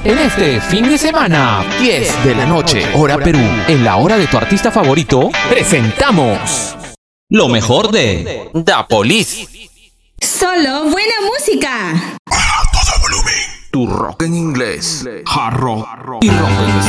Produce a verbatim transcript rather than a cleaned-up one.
En este fin de semana, diez de la noche, hora Perú, en la hora de tu artista favorito, presentamos lo mejor de Da Police. Solo buena música. A todo volumen. Tu rock en inglés. Hard rock y rock en español.